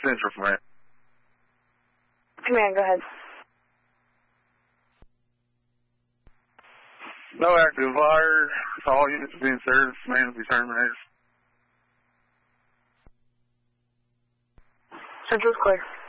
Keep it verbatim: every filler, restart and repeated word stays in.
Central Command. Command, go ahead. No active fire. All units being served. Command will be terminated. Central's clear.